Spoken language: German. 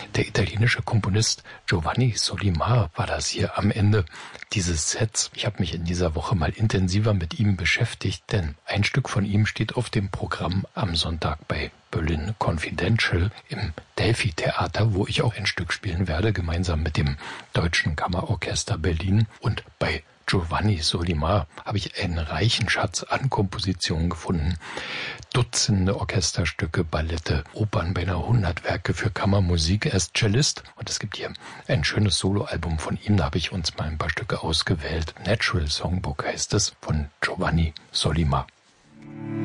Der italienische Komponist Giovanni Solimar war das hier am Ende dieses Sets. Ich habe mich in dieser Woche mal intensiver mit ihm beschäftigt, denn ein Stück von ihm steht auf dem Programm am Sonntag bei Berlin Confidential im Delphi-Theater, wo ich auch ein Stück spielen werde, gemeinsam mit dem Deutschen Kammerorchester Berlin. Und bei Giovanni Solimar habe ich einen reichen Schatz an Kompositionen gefunden. Dutzende Orchesterstücke, Ballette, Opern, beinahe 100 Werke für Kammermusik. Er ist Cellist und es gibt hier ein schönes Soloalbum von ihm. Da habe ich uns mal ein paar Stücke ausgewählt. Natural Songbook heißt es, von Giovanni Solimar.